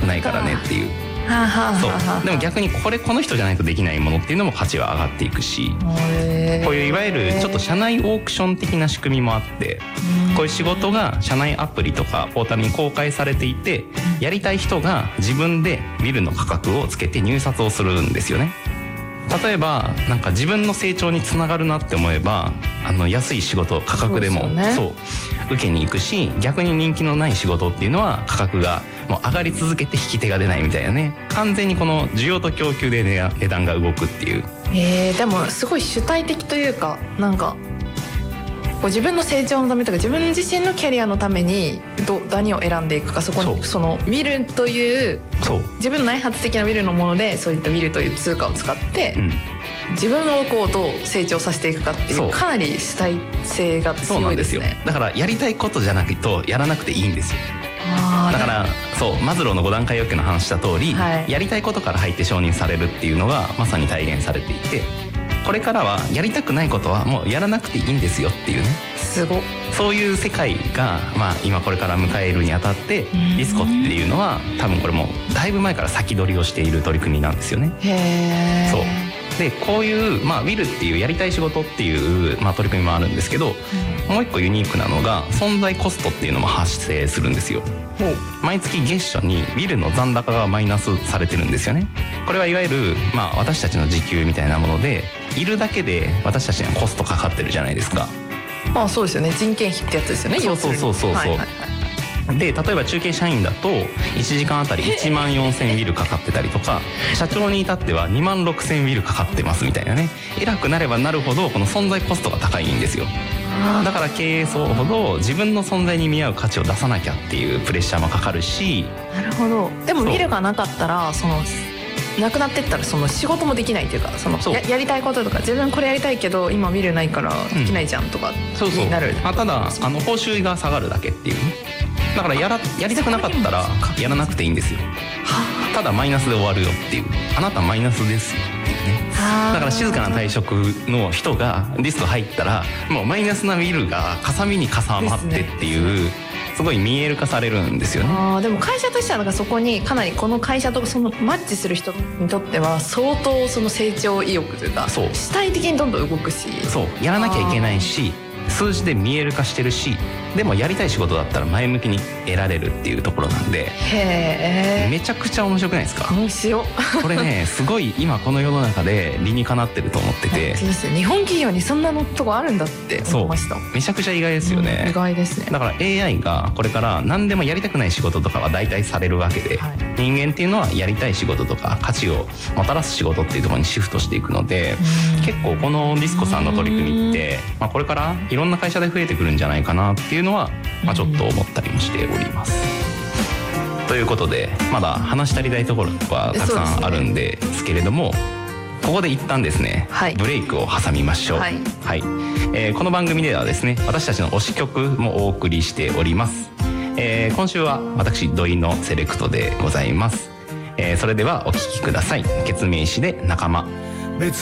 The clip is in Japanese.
くないからねっていう。 はあはあそうはあはあ、 でも逆にこの人じゃないとできないものっていうのも価値は上がっていくし、こういういわゆるちょっと社内オークション的な仕組みもあって、こういう仕事が社内アプリとかポータルに公開されていて、やりたい人が自分でビルの価格をつけて入札をするんですよね。例えばなんか自分の成長につながるなって思えば安い仕事価格でもそう受けに行くし、逆に人気のない仕事っていうのは価格がもう上がり続けて引き手が出ないみたいなね、完全にこの需要と供給で値段が動くっていう。 でもすごい主体的というか、なんかこう自分の成長のためとか自分自身のキャリアのために何を選んでいくか、そこにそのウィルという自分の内発的なウィルのもので、そういったウィルという通貨を使って、自分をこうどう成長させていくかっていうかなり主体性が強いですね。 そうなんですよ。だからやりたいことじゃなくてやらなくていいんですよ。だからそうマズローの5段階欲求の話した通り、やりたいことから入って承認されるっていうのがまさに体現されていて、これからはやりたくないことはもうやらなくていいんですよっていうね、 すごいそういう世界が、今これから迎えるにあたってディスコっていうのは多分これもだいぶ前から先取りをしている取り組みなんですよね。 へー。 そうでこういう、ウィルっていうやりたい仕事っていう、取り組みもあるんですけど、もう一個ユニークなのが存在コストっていうのも発生するんですよ。毎月月初にウィルの残高がマイナスされてるんですよね。これはいわゆる、私たちの時給みたいなもので、いるだけで私たちにはコストかかってるじゃないですか。 そうですよね、人件費ってやつですよね。 で例えば中継社員だと1時間あたり1万4000ウィルかかってたりとか、社長に至っては2万6000ウィルかかってますみたいなね。偉くなればなるほどこの存在コストが高いんですよ。だから経営層ほど自分の存在に見合う価値を出さなきゃっていうプレッシャーもかかるし。 なるほど。でもウィルがなかったらなくなってったらその仕事もできないっていうか、やりたいこととか自分これやりたいけど今見るないからできないじゃんとかになる。 ただ報酬が下がるだけっていうね。だからやりたくなかったらやらなくていいんですよ。ただマイナスで終わるよっていう、あなたマイナスですよっていうね。だから静かな退職の人がディスコ入ったらもうマイナスなウィルがかさみにかさまってっていう、すごい見える化されるんですよね。 でも会社としてはなんかそこにかなりこの会社とそのマッチする人にとっては相当その成長意欲というか、主体的にどんどん動くし、 やらなきゃいけないし数字で見える化してるし、でもやりたい仕事だったら前向きに得られるっていうところなんで、めちゃくちゃ面白くないですか。 面白これねすごい今この世の中で理にかなってると思ってて、 日本企業にそんなのとこあるんだって思いました。 めちゃくちゃ意外ですよね。 意外ですね。 だから AI がこれから何でもやりたくない仕事とかは代替されるわけで、人間っていうのはやりたい仕事とか価値をもたらす仕事っていうところにシフトしていくので、結構このディスコさんの取り組みって、これからいろんな会社で増えてくるんじゃないかなっていうのは、ちょっと思ったりもしております。ということでまだ話し足りないところはたくさんあるんですけれども、ここで一旦ですね、ブレイクを挟みましょう。この番組ではですね、私たちの推し曲もお送りしております。今週は私土井のセレクトでございます。それではお聴きください。ケツメイシで仲間。